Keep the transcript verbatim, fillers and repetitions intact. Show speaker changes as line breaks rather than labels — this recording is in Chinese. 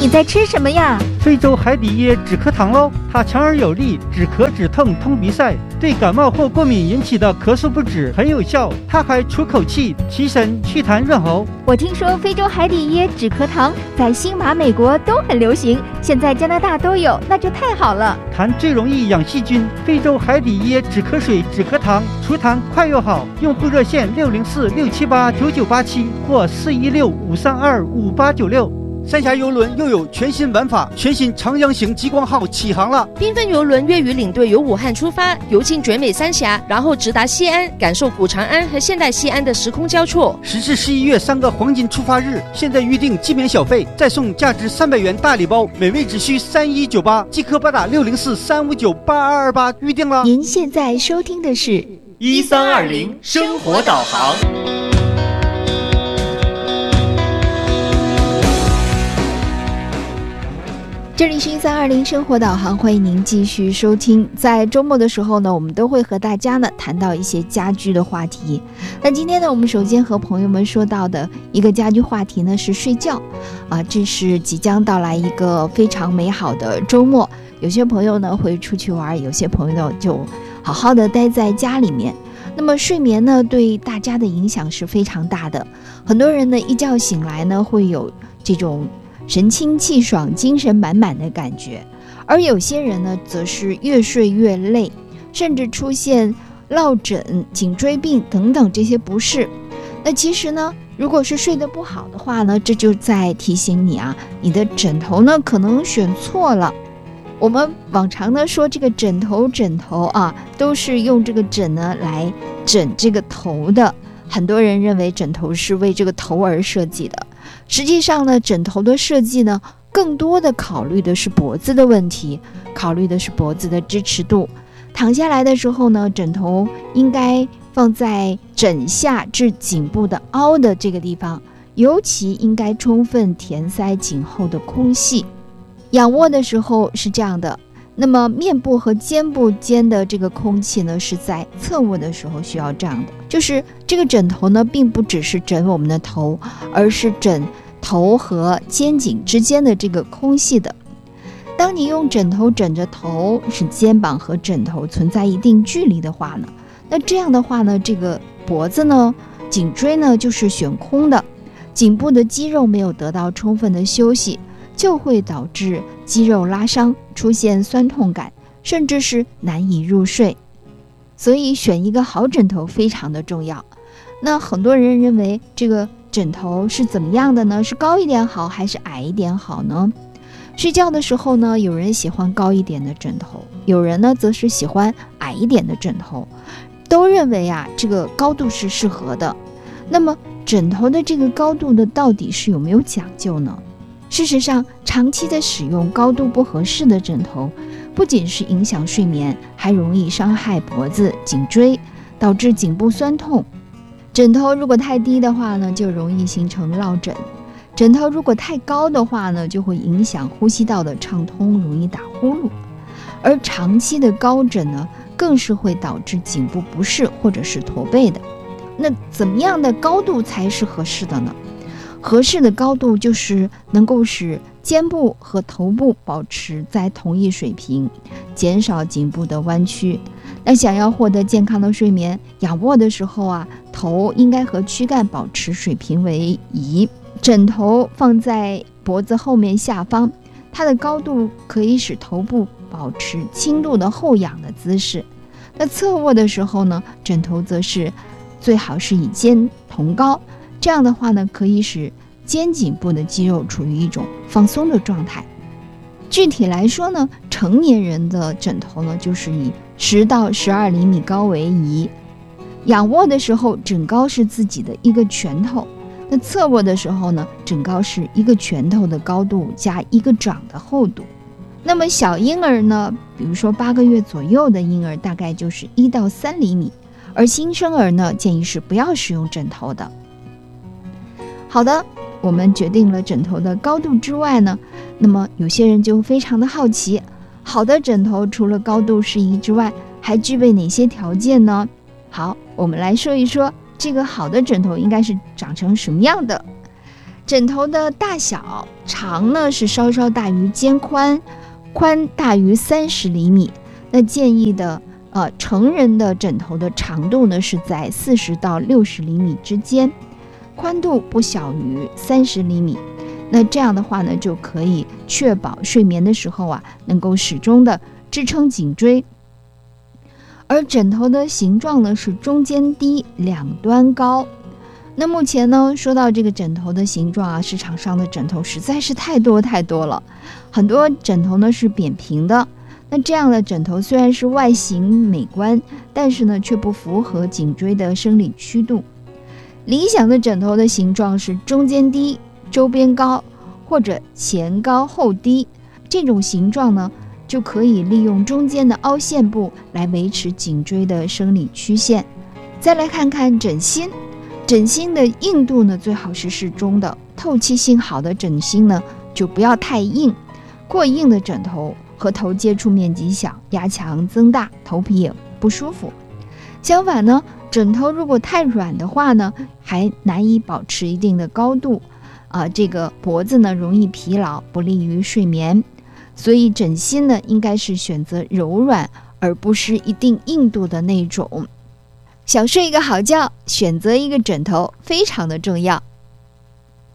你在吃什么呀？
非洲海底椰止咳糖喽，它强而有力，止咳止痛通鼻塞，对感冒或过敏引起的咳嗽不止，很有效。它还除口气、提神、祛痰润喉。
我听说非洲海底椰止咳糖在新马、美国都很流行，现在加拿大都有，那就太好了。
痰最容易养细菌，非洲海底椰止咳水、止咳糖，除痰快又好。用户热线六零四六七八九九八七或四一六五三二五八九六。三峡邮轮又有全新玩法，全新长江型极光号起航了。
缤纷邮轮粤语领队由武汉出发，游进绝美三峡，然后直达西安，感受古长安和现代西安的时空交错。
十至十一月三个黄金出发日，现在预定即免小费，再送价值三百元大礼包，每位只需三一九八，即刻拨打六零四三五九八二二八预定了。
您现在收听的是
一三二零生活导航。
这里是一三二零生活导航，欢迎您继续收听。在周末的时候呢，我们都会和大家呢谈到一些家居的话题。那今天呢，我们首先和朋友们说到的一个家居话题呢是睡觉啊，这是即将到来一个非常美好的周末。有些朋友呢会出去玩，有些朋友呢就好好的待在家里面。那么睡眠呢对大家的影响是非常大的，很多人呢一觉醒来呢会有这种神清气爽、精神满满的感觉，而有些人呢则是越睡越累，甚至出现落枕、颈椎病等等这些不适。那其实呢，如果是睡得不好的话呢，这就在提醒你啊，你的枕头呢可能选错了。我们往常呢说这个枕头枕头啊，都是用这个枕呢来枕这个头的，很多人认为枕头是为这个头而设计的。实际上呢，枕头的设计呢，更多的考虑的是脖子的问题，考虑的是脖子的支持度。躺下来的时候呢，枕头应该放在枕下至颈部的凹的这个地方，尤其应该充分填塞颈后的空隙。仰卧的时候是这样的，那么面部和肩部间的这个空气呢，是在侧卧的时候需要这样的，就是这个枕头呢，并不只是枕我们的头，而是枕头和肩颈之间的这个空隙的。当你用枕头枕着头，使肩膀和枕头存在一定距离的话呢，那这样的话呢，这个脖子呢、颈椎呢就是悬空的，颈部的肌肉没有得到充分的休息，就会导致肌肉拉伤，出现酸痛感，甚至是难以入睡。所以选一个好枕头非常的重要。那很多人认为这个枕头是怎么样的呢？是高一点好还是矮一点好呢？睡觉的时候呢，有人喜欢高一点的枕头，有人呢则是喜欢矮一点的枕头，都认为啊这个高度是适合的。那么枕头的这个高度呢，到底是有没有讲究呢？事实上，长期的使用高度不合适的枕头，不仅是影响睡眠，还容易伤害脖子、颈椎，导致颈部酸痛。枕头如果太低的话呢，就容易形成落枕；枕头如果太高的话呢，就会影响呼吸道的畅通，容易打呼噜。而长期的高枕呢，更是会导致颈部不适或者是驼背的。那怎么样的高度才是合适的呢？合适的高度就是能够使肩部和头部保持在同一水平，减少颈部的弯曲。那想要获得健康的睡眠，仰卧的时候啊，头应该和躯干保持水平为宜，枕头放在脖子后面下方，它的高度可以使头部保持轻度的后仰的姿势。那侧卧的时候呢，枕头则是最好是与肩同高，这样的话呢，可以使肩颈部的肌肉处于一种放松的状态。具体来说呢，成年人的枕头呢，就是以十到十二厘米高为宜。仰卧的时候，枕高是自己的一个拳头；那侧卧的时候呢，枕高是一个拳头的高度加一个掌的厚度。那么小婴儿呢，比如说八个月左右的婴儿，大概就是一到三厘米。而新生儿呢，建议是不要使用枕头的。好的，我们决定了枕头的高度之外呢，那么有些人就非常的好奇，好的枕头除了高度适宜之外，还具备哪些条件呢？好，我们来说一说这个好的枕头应该是长成什么样的。 枕头的大小，长呢是稍稍大于肩宽，宽大于三十厘米。那建议的呃成人的枕头的长度呢是在四十到六十厘米之间，宽度不小于三十厘米。那这样的话呢，就可以确保睡眠的时候啊，能够始终的支撑颈椎。而枕头的形状呢是中间低，两端高。那目前呢，说到这个枕头的形状啊，市场上的枕头实在是太多太多了。很多枕头呢是扁平的，那这样的枕头虽然是外形美观，但是呢却不符合颈椎的生理曲度。理想的枕头的形状是中间低，周边高，或者前高后低。这种形状呢，就可以利用中间的凹陷部来维持颈椎的生理曲线。再来看看枕芯，枕芯的硬度呢最好是适中的，透气性好的枕芯呢就不要太硬，过硬的枕头和头接触面积小，压强增大，头皮也不舒服。相反呢，枕头如果太软的话呢，还难以保持一定的高度，啊、呃，这个脖子呢容易疲劳，不利于睡眠。所以枕芯呢应该是选择柔软，而不是一定硬度的那种。想睡一个好觉，选择一个枕头非常的重要。